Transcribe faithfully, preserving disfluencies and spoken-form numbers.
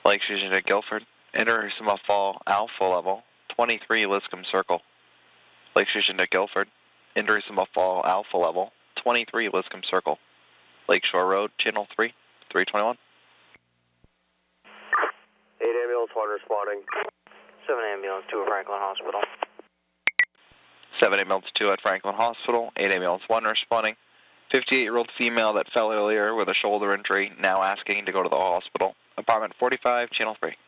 Lake Station to Guilford. Enter Summit Fall Alpha Level, twenty-three Liscombe Circle. Lake Station to Guilford. Enter Summit Fall Alpha Level, twenty-three Liscombe Circle. Lakeshore Road, Channel three, three twenty-one. eight Ambulance one responding. seven Ambulance two at Franklin Hospital. seven Ambulance two at Franklin Hospital, eight Ambulance one responding. fifty-eight-year-old female that fell earlier with a shoulder injury, now asking to go to the hospital. Apartment forty-five, Channel three.